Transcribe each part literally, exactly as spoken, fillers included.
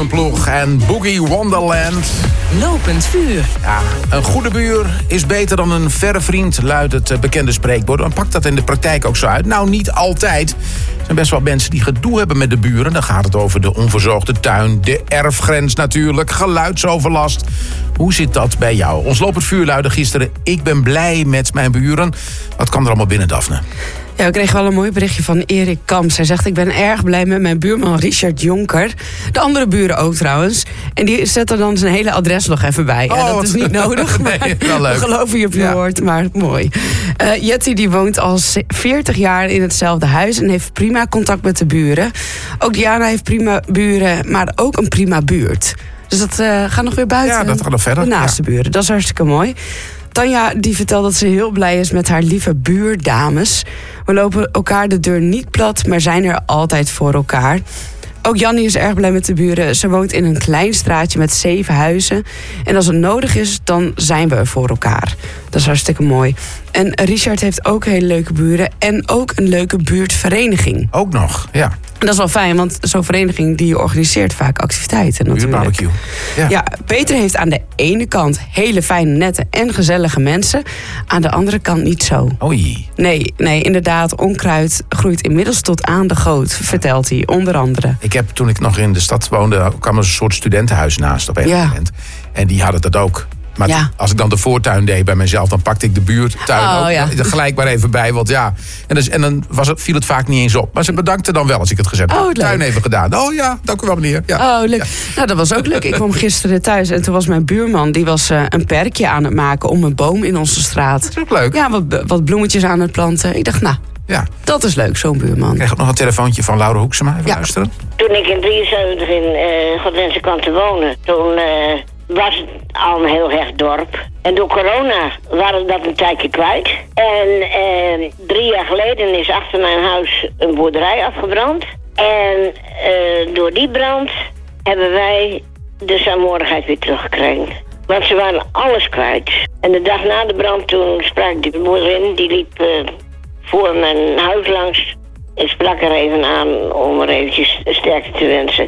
Wolvenploeg en Boogie Wonderland. Lopend vuur. Ja, een goede buur is beter dan een verre vriend, luidt het bekende spreekwoord. En pakt dat in de praktijk ook zo uit? Nou, niet altijd. Er zijn best wel mensen die gedoe hebben met de buren. Dan gaat het over de onverzorgde tuin, de erfgrens natuurlijk, geluidsoverlast. Hoe zit dat bij jou? Ons lopend vuur luidde gisteren: ik ben blij met mijn buren. Wat kwam er allemaal binnen, Daphne? Ja, we kregen wel een mooi berichtje van Erik Kamps. Hij zegt: ik ben erg blij met mijn buurman Richard Jonker. De andere buren ook trouwens. En die zet er dan zijn hele adres nog even bij. Oh, ja, dat is niet nodig, maar nee, wel leuk. we geloven je op je Ja. woord, maar mooi. Uh, Jetty die woont al veertig jaar in hetzelfde huis en heeft prima contact met de buren. Ook Diana heeft prima buren, maar ook een prima buurt. Dus dat uh, gaat nog weer buiten. Ja, dat gaat nog verder. De naaste Ja. buren, dat is hartstikke mooi. Tanja die vertelt dat ze heel blij is met haar lieve buurdames. We lopen elkaar de deur niet plat, maar zijn er altijd voor elkaar. Ook Jannie is erg blij met de buren. Ze woont in een klein straatje met zeven huizen. En als het nodig is, dan zijn we er voor elkaar. Dat is hartstikke mooi. En Richard heeft ook hele leuke buren. En ook een leuke buurtvereniging. Ook nog, ja. En dat is wel fijn, want zo'n vereniging die organiseert vaak activiteiten natuurlijk. Buurtbarbecue. Ja. Ja, Peter heeft aan de ene kant hele fijne, nette en gezellige mensen. Aan de andere kant niet zo. Oei. Nee, nee, inderdaad, onkruid groeit inmiddels tot aan de goot, vertelt hij, onder andere. Ik heb, toen ik nog in de stad woonde, kwam er een soort studentenhuis naast op een Ja. moment. En die hadden dat ook. Maar Ja. als ik dan de voortuin deed bij mezelf, dan pakte ik de buurtuin Oh, ook ja. er gelijk maar even bij. Want ja, en, dus, en dan was het, viel het vaak niet eens op. Maar ze bedankte dan wel als ik het gezet heb. Oh, de tuin leuk. even gedaan. Oh ja, dank u wel meneer. Ja. Oh, leuk. Ja. Nou, dat was ook leuk. Ik kwam gisteren thuis en toen was mijn buurman... die was uh, een perkje aan het maken om een boom in onze straat. Dat is ook leuk. Ja, wat, wat bloemetjes aan het planten. Ik dacht, nou, Ja. dat is leuk, zo'n buurman. Ik kreeg ook nog een telefoontje van Laura Hoeksema. Even Ja. luisteren. Toen ik in drieënzeventig in uh, Godwense kwam te wonen, toen uh, was het al een heel hecht dorp. En door corona waren we dat een tijdje kwijt. En uh, drie jaar geleden is achter mijn huis een boerderij afgebrand. En uh, door die brand hebben wij de saamhorigheid weer teruggekregen. Want ze waren alles kwijt. En de dag na de brand, toen sprak ik de boerin, die liep uh, voor mijn huis langs. Ik sprak er even aan om er eventjes sterkte te wensen.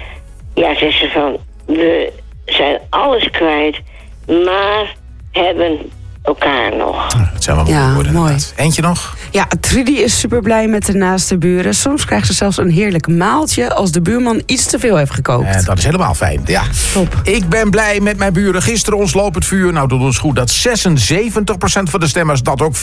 Ja, zegt ze van, we zijn alles kwijt, maar hebben elkaar nog. Het zijn wel Ja, woorden, mooi. inderdaad. Eentje nog? Ja, Trudy is super blij met de naaste buren. Soms krijgt ze zelfs een heerlijk maaltje als de buurman iets te veel heeft gekookt. En dat is helemaal fijn. Ja. Top. Ik ben blij met mijn buren. Gisteren ons lopend vuur. Nou, doet ons goed dat zesenzeventig procent van de stemmers dat ook vindt.